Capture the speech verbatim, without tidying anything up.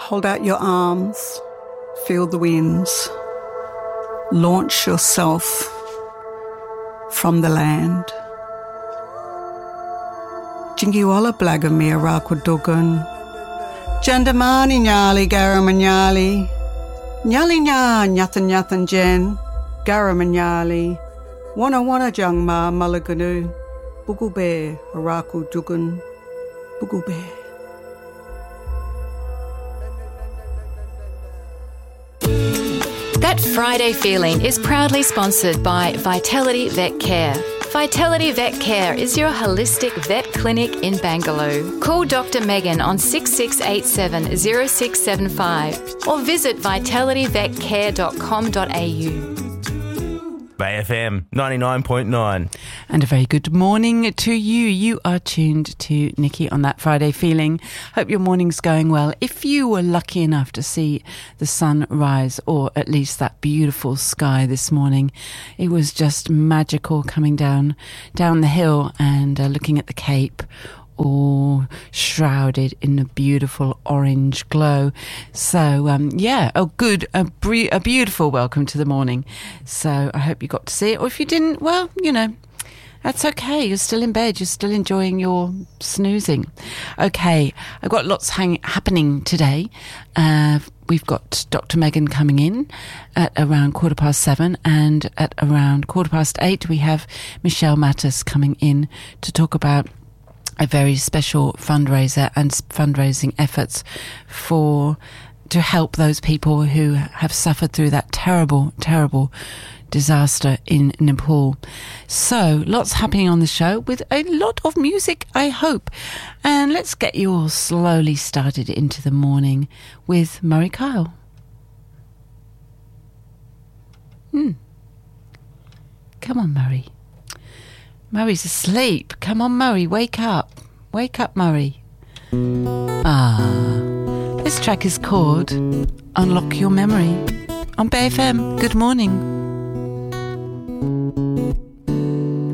Hold out your arms, feel the winds. Launch yourself from the land. Jingiwala blagamir rakwadugun. Jandamani nyali garamanyali. Nyali nya nyathan nyathan jen. Garamanyali. Wana wana jangma malaganu. Bugube araku dugun. Bugube. That Friday feeling is proudly sponsored by Vitality Vet Care. Vitality Vet Care is your holistic vet clinic in Bangalore. Call Doctor Megan on six six eight seven zero six seven five or visit vitality vet care dot com dot a u. Bay F M ninety-nine point nine. And a very good morning to you. You are tuned to Nikki on That Friday Feeling. Hope your morning's going well. If you were lucky enough to see the sun rise, or at least that beautiful sky this morning, it was just magical coming down down the hill and uh, looking at the Cape, all shrouded in a beautiful orange glow. So, um, yeah, a good, a, bre- a beautiful welcome to the morning. So I hope you got to see it. Or if you didn't, well, you know, that's okay. You're still in bed. You're still enjoying your snoozing. Okay, I've got lots hang- happening today. Uh, we've got Doctor Megan coming in at around quarter past seven, and at around quarter past eight, we have Michelle Mattis coming in to talk about a very special fundraiser and fundraising efforts for to help those people who have suffered through that terrible, terrible disaster in Nepal. So, lots happening on the show with a lot of music, I hope. And let's get you all slowly started into the morning with Murray Kyle. Hmm. Come on, Murray. Murray's asleep. Come on, Murray, wake up. Wake up, Murray. Ah, this track is called Unlock Your Memory on Bay F M. Good morning.